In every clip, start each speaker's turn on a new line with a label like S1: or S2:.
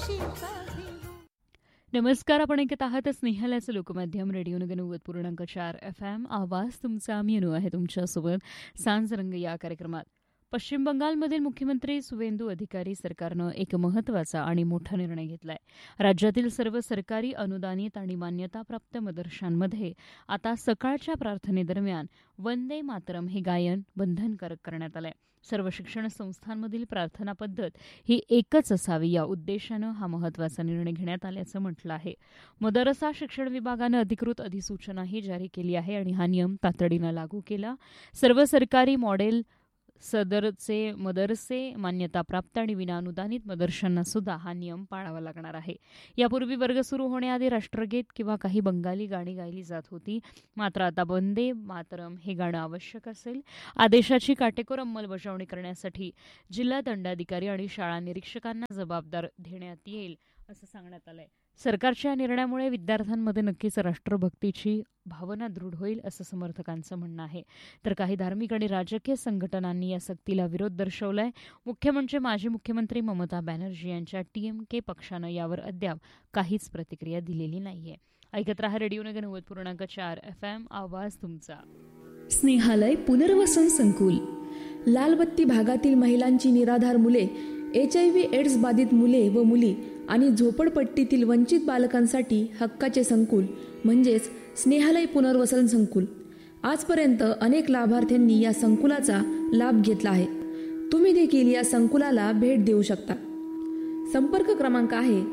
S1: नमस्कार. आपण ऐकत आहात स्नेहालयाचं लोकमाध्यम रेडिओ नगर 90.4 FM. आवाज तुमचा. मी अनु आहे तुमच्यासोबत सांज रंग या कार्यक्रमात. पश्चिम बंगालमधील मुख्यमंत्री सुवेंदू अधिकारी सरकारनं एक महत्त्वाचा आणि मोठा निर्णय घेतलाय. राज्यातील सर्व सरकारी अनुदानित आणि मान्यताप्राप्त मदरशांमध्ये आता सकाळच्या प्रार्थनेदरम्यान वंदे मातरम हे गायन बंधनकारक करण्यात आलंय. सर्व शिक्षण संस्थांमधील प्रार्थना पद्धत ही एकच असावी या उद्देशानं हा महत्त्वाचा निर्णय घेण्यात आल्याचं म्हटलं आहे. मदरसा शिक्षण विभागानं अधिकृत अधिसूचनाही जारी केली आहे आणि हा नियम तातडीनं लागू केला. सर्व सरकारी मॉडेल सदरचे मदरसे मान्यताप्राप्त आणि विनाअनुदानित मदरशांना सुद्धा हा नियम पाळावा लागणार आहे. यापूर्वी वर्ग सुरू होण्याआधी राष्ट्रगीत किंवा काही बंगाली गाणी गायली जात होती. मात्र आता वंदे मातरम हे गाणं आवश्यक असेल. आदेशाची काटेकोर अंमलबजावणी करण्यासाठी जिल्हा दंडाधिकारी आणि शाळा निरीक्षकांना जबाबदार देण्यात येईल असं सांगण्यात आलंय. सरकारच्या निर्णयामुळे विद्यार्थ्यांमध्ये नक्कीच राष्ट्रभक्तीची भावना दृढ होईल असं समर्थकांचं म्हणणं आहे. तर काही धार्मिक आणि राजकीय संघटनांनी या सक्तीला विरोध दर्शवलाय. मुख्य म्हणजे माजी मुख्यमंत्री ममता बॅनर्जी यांच्या TMK पक्षानं यावर अद्याप काहीच प्रतिक्रिया दिलेली नाहीये. ऐकत रहा रेडिओ नगर 90.4 FM. आवाज तुमचा.
S2: स्नेहालय पुनर्वसन संकुल. लालबत्ती भागातील महिलांची निराधार मुले, HIV एड्स बाधित मुले व मुली आणि झोपडपट्टीतील वंचित बालकांसाठी हक्काचे संकुल म्हणजेच स्नेहालय पुनर्वसन संकुल. आजपर्यंत अनेक लाभार्थ्यांनी या संकुलाचा लाभ घेतला आहे. तुम्ही देखील या संकुलाला भेट देऊ शकता. संपर्क क्रमांक आहे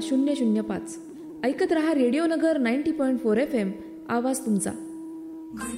S2: 9011 005. ऐकत रहा रेडिओ नगर 90.4 FM. आवाज तुमचा.